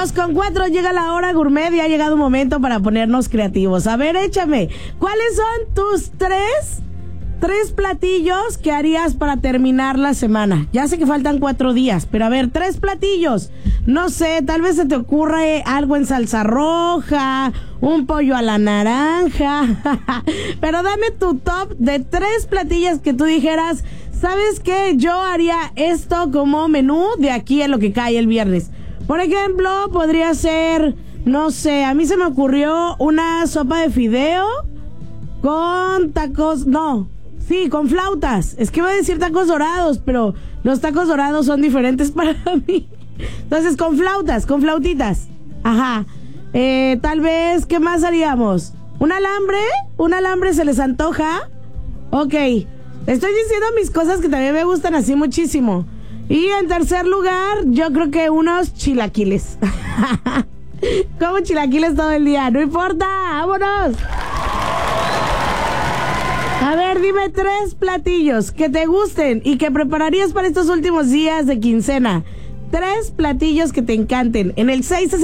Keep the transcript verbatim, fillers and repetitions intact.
Dos con cuatro, llega la hora gourmet y ha llegado un momento para ponernos creativos. A ver, échame, ¿cuáles son tus tres, tres platillos que harías para terminar la semana? Ya sé que faltan cuatro días, pero a ver, tres platillos. No sé, tal vez se te ocurre algo en salsa roja, un pollo a la naranja. Pero dame tu top de tres platillos que tú dijeras, ¿sabes qué? Yo haría esto como menú de aquí en lo que cae el viernes. Por ejemplo, podría ser, no sé, a mí se me ocurrió una sopa de fideo con tacos, no, sí, con flautas. Es que iba a decir tacos dorados, pero los tacos dorados son diferentes para mí. Entonces, con flautas, con flautitas. Ajá. Eh, tal vez, ¿qué más haríamos? ¿Un alambre? ¿Un alambre se les antoja? Ok. Estoy diciendo mis cosas que también me gustan así muchísimo. Y en tercer lugar, yo creo que unos chilaquiles. Como chilaquiles todo el día, no importa, vámonos. A ver, dime tres platillos que te gusten y que prepararías para estos últimos días de quincena. Tres platillos que te encanten. En el seis